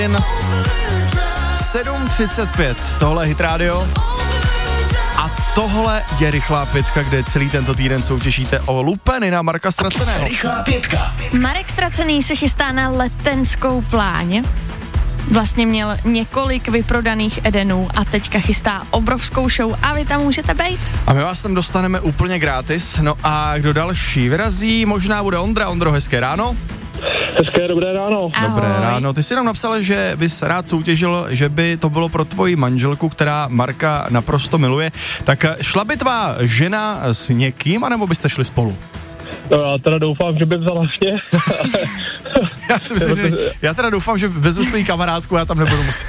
7:35, tohle je Hit Radio. A tohle je Rychlá pětka, kde celý tento týden soutěžíte o lupeny na Marka Ztraceného. Rychlá pětka. Marek Ztracený se chystá na letenskou pláň. Vlastně měl několik vyprodaných Edenů a teďka chystá obrovskou show a vy tam můžete být. A my vás tam dostaneme úplně gratis. No a kdo další vyrazí, možná bude Ondra. Ondro, hezké ráno. Hezké dobré ráno. Ahoj. Dobré ráno. Ty jsi nám napsal, že bys rád soutěžil, že by to bylo pro tvoji manželku, která Marka naprosto miluje. Tak šla by tvá žena s někým, anebo byste šli spolu? No, já teda doufám, že by vzala mě. Já si myslím, že já teda doufám, že vezmu svoji kamarádku, já tam nebudu muset.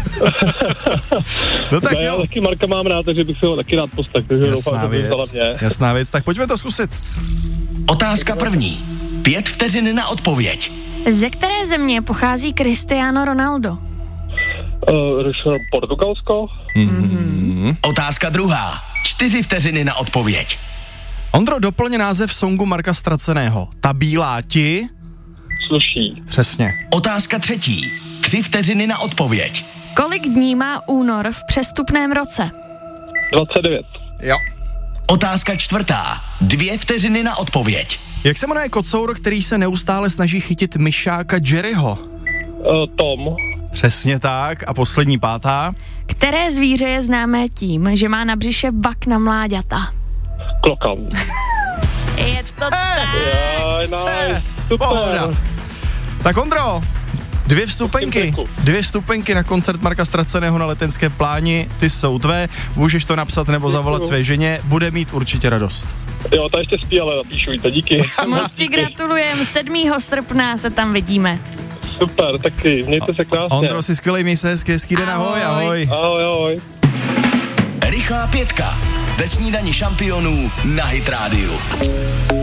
No tak já taky Marka mám rád, takže bych si ho taky rád poslech, takže doufám, že by vzala mě. Jasná věc, tak pojďme to zkusit. Otázka první. 5 vteřin na odpověď. Ze které země pochází Cristiano Ronaldo? Portugalsko? Otázka druhá. 4 vteřiny na odpověď. Ondro, doplň název songu Marka Ztraceného. Ta bílá ti... Sluší. Přesně. Otázka třetí. 3 vteřiny na odpověď. Kolik dní má únor v přestupném roce? 29. Jo. Otázka čtvrtá. 2 vteřiny na odpověď. Jak se jmenuje kocour, který se neustále snaží chytit myšáka Jerryho? Tom. Přesně tak. A poslední pátá. Které zvíře je známé tím, že má na břiše vak na mláďata? Klokan. Je to tak. Nice. Super. Pohoda. Tak Ondro, 2 vstupenky na koncert Marka Ztraceného na Letenské pláni, ty jsou tvé, můžeš to napsat nebo zavolat své ženě, bude mít určitě radost. Jo, ta ještě spí, ale napíšu jí to, díky. Moc ti gratulujem, 7. srpna se tam vidíme. Super, taky, mějte se krásně. Ondro, jsi skvělej, měj se hezky den, ahoj. Ahoj, ahoj. Rychlá pětka. Ve snídani šampionů na Hit Radio.